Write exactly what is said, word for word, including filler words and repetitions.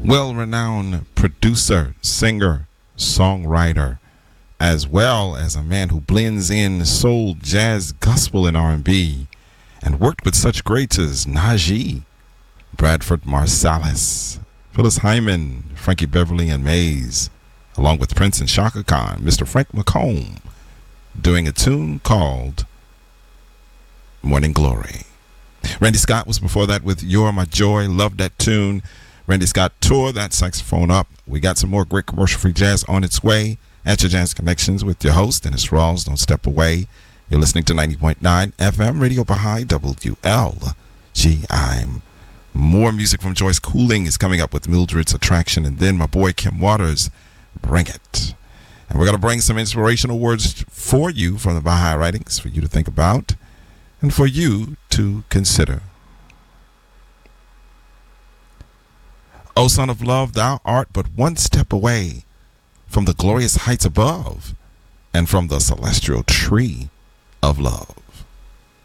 well-renowned producer, singer, songwriter, as well as a man who blends in soul, jazz, gospel, and R and B, and worked with such greats as Najee, Bradford Marsalis, Phyllis Hyman, Frankie Beverly and Mays, along with Prince and Shaka Khan, Mister Frank McComb, doing a tune called Morning Glory. Randy Scott was before that with You're My Joy. Loved that tune. Randy Scott tore that saxophone up. We got some more great commercial-free jazz on its way at your Jazz Connections with your host, Dennis Rawls. Don't step away. You're listening to ninety point nine F M Radio Baha'i W L G I. More music from Joyce Cooling is coming up with Mildred's Attraction, and then my boy Kim Waters, Bring It. And we're going to bring some inspirational words for you from the Baha'i writings for you to think about and for you to consider. O son of love, thou art but one step away from the glorious heights above and from the celestial tree of love.